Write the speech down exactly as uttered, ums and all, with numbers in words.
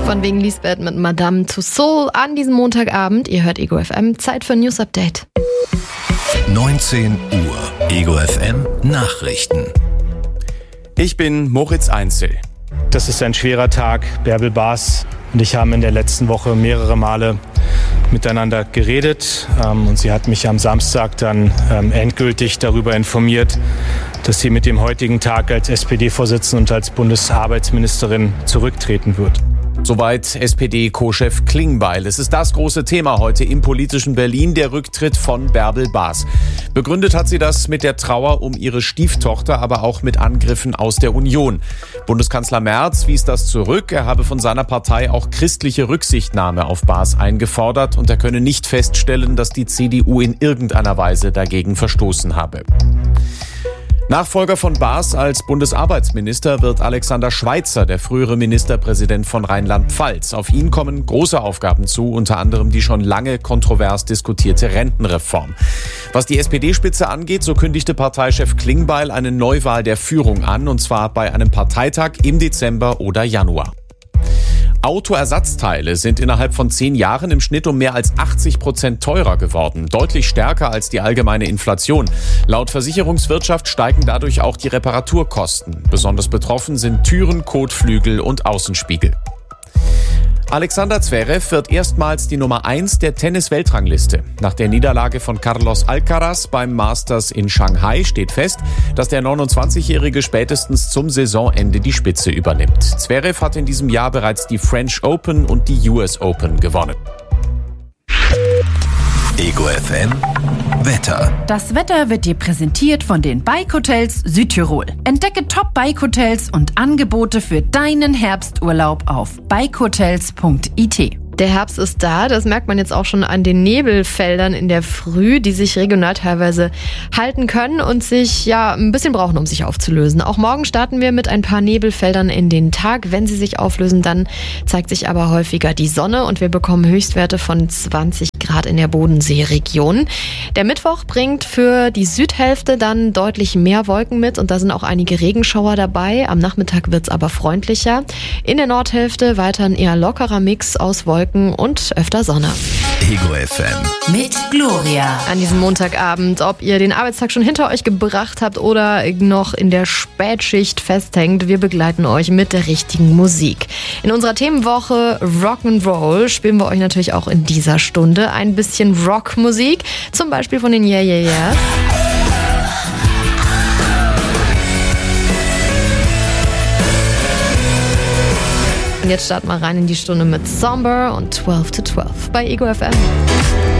Von wegen Lisbeth mit Madame Tussauds an diesem Montagabend. Ihr hört Ego F M. Zeit für ein News Update. neunzehn Uhr. Ego F M Nachrichten. Ich bin Moritz Einzel. Das ist ein schwerer Tag. Bärbel Baas und ich haben in der letzten Woche mehrere Male miteinander geredet. Ähm, und sie hat mich am Samstag dann ähm, endgültig darüber informiert, dass sie mit dem heutigen Tag als S P D-Vorsitzende und als Bundesarbeitsministerin zurücktreten wird. Soweit S P D-Co-Chef Klingbeil. Es ist das große Thema heute im politischen Berlin, der Rücktritt von Bärbel Baas. Begründet hat sie das mit der Trauer um ihre Stieftochter, aber auch mit Angriffen aus der Union. Bundeskanzler Merz wies das zurück. Er habe von seiner Partei auch christliche Rücksichtnahme auf Baas eingefordert und er könne nicht feststellen, dass die C D U in irgendeiner Weise dagegen verstoßen habe. Nachfolger von Baas als Bundesarbeitsminister wird Alexander Schweitzer, der frühere Ministerpräsident von Rheinland-Pfalz. Auf ihn kommen große Aufgaben zu, unter anderem die schon lange kontrovers diskutierte Rentenreform. Was die S P D-Spitze angeht, so kündigte Parteichef Klingbeil eine Neuwahl der Führung an, und zwar bei einem Parteitag im Dezember oder Januar. Autoersatzteile sind innerhalb von zehn Jahren im Schnitt um mehr als achtzig Prozent teurer geworden. Deutlich stärker als die allgemeine Inflation. Laut Versicherungswirtschaft steigen dadurch auch die Reparaturkosten. Besonders betroffen sind Türen, Kotflügel und Außenspiegel. Alexander Zverev wird erstmals die Nummer eins der Tennis-Weltrangliste. Nach der Niederlage von Carlos Alcaraz beim Masters in Shanghai steht fest, dass der neunundzwanzigjährige spätestens zum Saisonende die Spitze übernimmt. Zverev hat in diesem Jahr bereits die French Open und die U S Open gewonnen. Ego F M Wetter. Das Wetter wird dir präsentiert von den Bike-Hotels Südtirol. Entdecke Top-Bike-Hotels und Angebote für deinen Herbsturlaub auf bike hotels punkt i t. Der Herbst ist da, das merkt man jetzt auch schon an den Nebelfeldern in der Früh, die sich regional teilweise halten können und sich ja ein bisschen brauchen, um sich aufzulösen. Auch morgen starten wir mit ein paar Nebelfeldern in den Tag. Wenn sie sich auflösen, dann zeigt sich aber häufiger die Sonne und wir bekommen Höchstwerte von zwanzig Grad in der Bodenseeregion. Der Mittwoch bringt für die Südhälfte dann deutlich mehr Wolken mit und da sind auch einige Regenschauer dabei. Am Nachmittag wird's aber freundlicher. In der Nordhälfte weiter ein eher lockerer Mix aus Wolken und öfter Sonne. Ego F M Mit Gloria. An diesem Montagabend, ob ihr den Arbeitstag schon hinter euch gebracht habt oder noch in der Spätschicht festhängt, wir begleiten euch mit der richtigen Musik. In unserer Themenwoche Rock'n'Roll spielen wir euch natürlich auch in dieser Stunde ein bisschen Rockmusik, zum Beispiel von den Yeah Yeah Yeahs. Und jetzt starten wir rein in die Stunde mit Somber und zwölf to zwölf bei Ego F M.